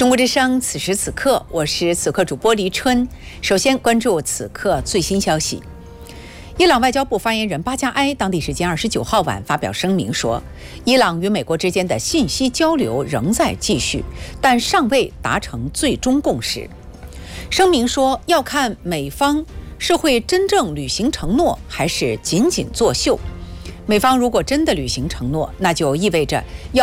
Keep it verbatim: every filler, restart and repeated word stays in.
中国之声，此时此刻，我是此刻主播黎春。首先关注此刻最新消息。伊朗外交部发言人巴加埃当地时间二十九号晚发表声明说，伊朗与美国之间的信息交流仍在继续，但尚未达成最终共识。声明说，要看美方是会真正履行承诺，还是仅仅作秀。美方如果真的履行承诺，那就意味着要